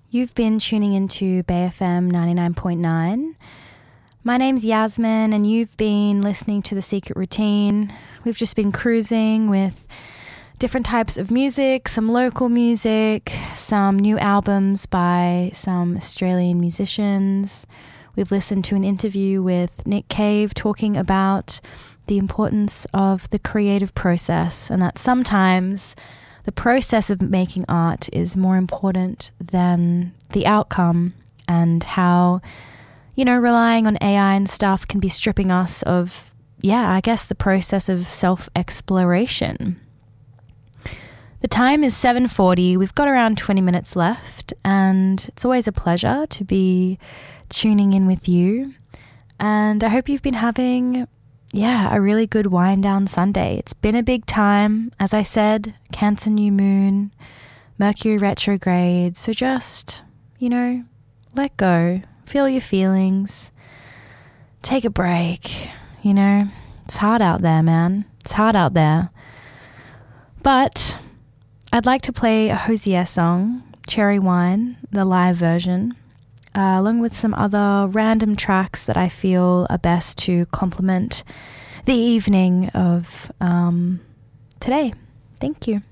You've been tuning into Bay FM 99.9. My name's Yasmin and you've been listening to The Secret Routine. We've just been cruising with different types of music, some local music, some new albums by some Australian musicians. We've listened to an interview with Nick Cave talking about the importance of the creative process and that sometimes the process of making art is more important than the outcome, and how, relying on AI and stuff can be stripping us of, the process of self-exploration. The time is 7:40. We've got around 20 minutes left, and it's always a pleasure to be tuning in with you. And I hope you've been having a really good wind down Sunday. It's been a big time. As I said, Cancer new moon, Mercury retrograde. So just, let go. Feel your feelings. Take a break. It's hard out there, man. It's hard out there. But I'd like to play a Hozier song, Cherry Wine, the live version, along with some other random tracks that I feel are best to complement the evening of today. Thank you.